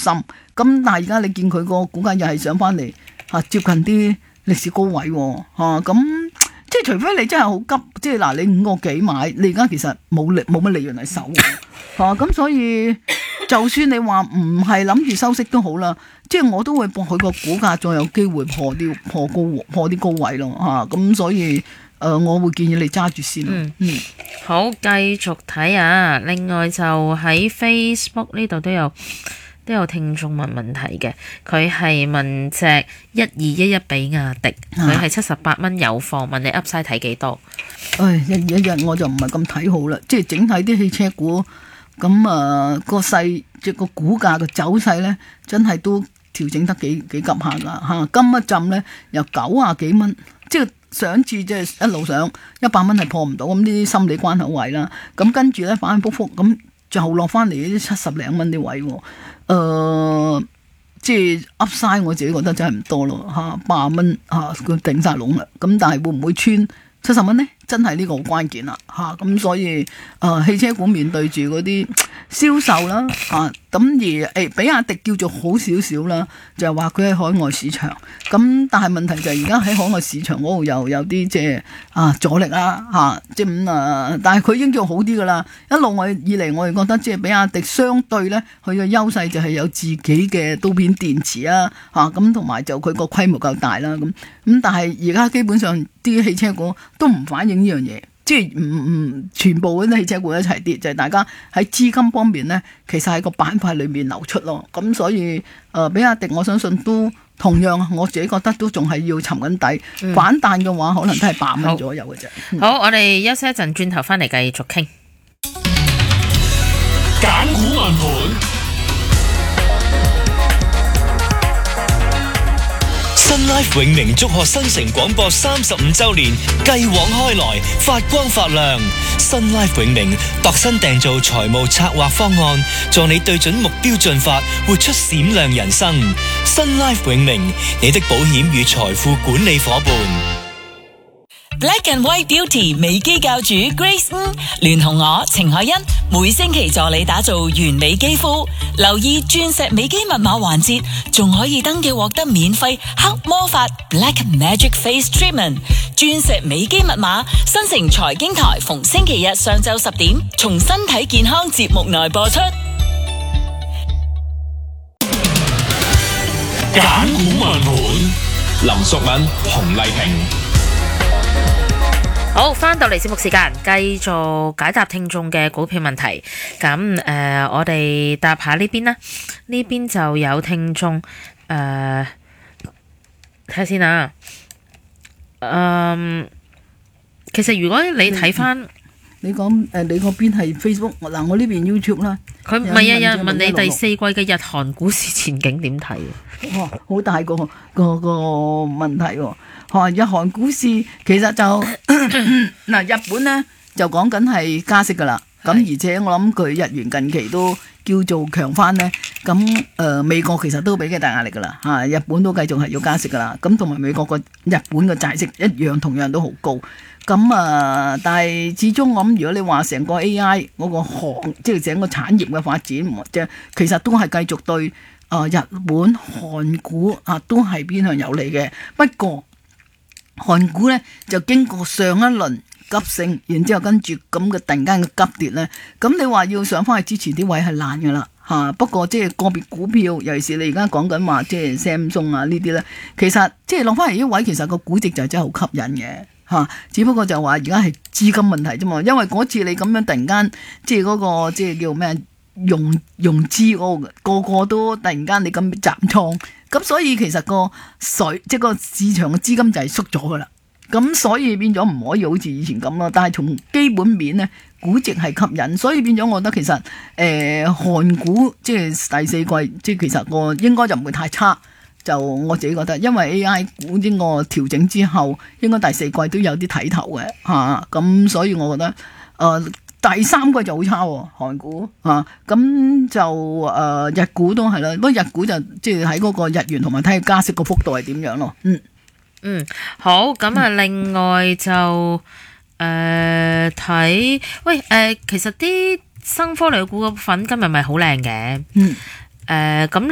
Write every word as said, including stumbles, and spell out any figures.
深。咁但係而家你見佢個股價又係上翻嚟嚇，接近啲歷史高位喎嚇，咁、啊、即係除非你真係好急，即係嗱你五個幾買，你而家其實冇利冇乜利潤嚟守嚇，咁、啊、所以就算你話唔係諗住收息都好啦，即係我都會博佢個股價再有機會破啲破高破啲高位咯嚇，咁、啊、所以誒、呃、我會建議你揸住先。 嗯嗯， 好，繼續睇啊！另外就喺 Facebook 呢度都有。都有聽眾問問題嘅，佢係問隻一二一一比亞迪，佢係七十八蚊有貨，問你 Upside 睇幾多？ 唉，一二一一我就唔係咁睇好啦，即係整體啲汽車股咁啊個勢即係個股價嘅走勢咧，真係都調整得幾幾急下噶嚇。今一陣咧由九啊幾蚊，即係上次即係一路上一百蚊係破唔到，咁呢啲心理關口位啦。咁跟住咧反反覆覆咁就落翻嚟呢啲七十零蚊啲位喎。誒、呃，即係 Upside 我自己覺得真係唔多咯嚇，八十蚊嚇佢頂晒籠啦。咁但係會唔會穿七十蚊呢？真係呢個好關鍵啦嚇。咁、啊、所以誒、呃、汽車股面對住嗰啲銷售啦嚇，咁、啊、而誒、欸、比亞迪叫做好少少啦，就係話佢喺海外市場。咁但係問題就係而家喺海外市場嗰度又有啲即係啊阻力啦嚇，即係咁啊！但係佢已經叫好啲噶啦。一路我以嚟我哋覺得即係比亞迪相對咧，佢嘅優勢就係有自己嘅刀片電池啊嚇，咁同埋就佢個規模夠大啦咁。咁但係而家基本上啲汽車股都唔反映呢樣嘢，即係唔唔全部嗰啲汽車股一齊跌，就係、是、大家喺資金方面咧，其實喺個板塊裏面流出咯。咁所以誒、呃，比亞迪我相信都同樣，我自己覺得都仲係要沉緊底，嗯、反彈嘅話可能都係八蚊左右嘅啫。 好，嗯、好，我哋休息一陣，轉頭翻嚟繼續傾。 揀股問盤。Sun Life 永寧祝賀新城廣播三十五週年，繼往開來，發光發亮。Sun Life 永寧度身訂造財務策劃方案，助你對準目標進發，活出閃亮人生。Sun Life 永寧，你的保險與財富管理夥伴。 Black and White Beauty 美肌教主 Grace 吳聯同我程海欣每星期助你打造完美肌膚，留意鑽石美肌密碼環節，仲可以登記獲得免費黑魔法 Black Magic Face Treatment。鑽石美肌密碼，新城財經台逢星期日上晝十點，從身體健康節目內播出。 揀股問盤，林淑敏、洪麗萍。 好，翻到嚟節目時間，繼續解答聽眾嘅股票問題。咁誒、呃，我哋答下呢邊啦。呢邊就有聽眾誒，睇下先啊。嗯，其實如果你睇翻， 你講誒、呃，你嗰邊係 Facebook 嗱，我呢邊 YouTube 啦。 佢唔係啊，有人問你第四季嘅日韓股市前景點睇？ 哇，好大個個個問題喎！嚇，日韓股市其實就嗱，日本咧就講緊係加息噶啦。咁而且我諗佢日元近期都叫做強翻咧。咁誒、呃、美國其實都俾幾大壓力噶啦嚇，日本都繼續係要加息噶啦。咁同埋美國個日本嘅債息一樣同樣都好高。咁啊、呃，但係始終我諗，如果你話成個 A I 嗰個行，即係整個產業嘅發展，即係其實都係繼續對啊、呃、日本韓股啊都係偏向有利嘅。不過韓股咧就經過上一輪急升，然之後跟住咁嘅突然間嘅急跌咧，咁你話要上翻去之前啲位係難噶啦嚇。不過即係個別股票，尤其是你而家講緊話即係 Samsung 啊呢啲咧，其實即係落翻嚟呢位，其實個估值就真係好吸引嘅嚇。只不過就話而家係資金問題啫嘛，因為嗰次你咁樣突然間即係嗰個即係叫咩融融資嗰個個個都突然間你咁斬倉。咁所以其實個水即係個市場嘅資金就係縮咗噶啦，咁所以變咗唔可以好似以前咁咯。但係從基本面咧，估值係吸引，所以變咗我覺得其實誒韓股即係第四季，即係其實個應該就唔會太差。就我自己覺得，因為 A I 股呢個調整之後，應該第四季都有啲睇頭嘅嚇。咁、啊、所以我覺得誒。呃第三季就好差喎，韓股啊，咁就誒、呃、日股都係啦，不過日股就即係喺嗰個日元同埋睇下加息個幅度係點樣咯。嗯嗯，好，咁啊，另外就誒睇、呃，喂誒、呃，其實啲新科技股嘅股份今日咪好靚嘅，嗯誒咁。呃